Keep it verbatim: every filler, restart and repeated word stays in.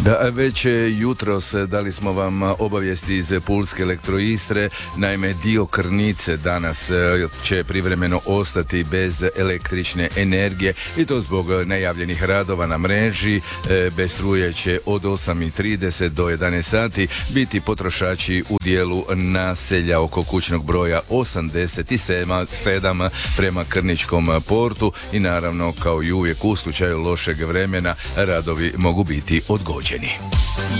Da, već jutros dali smo vam obavijesti iz Pulske Elektroistre. Naime, dio Krnice danas će privremeno ostati bez električne energije i to zbog najavljenih radova na mreži. Bez struje će od osam i trideset do jedanaest sati biti potrošači u dijelu naselja oko kućnog broja osamdeset sedam prema Krničkom portu i naravno, kao i uvijek u slučaju lošeg vremena, radovi mogu biti odgođeni.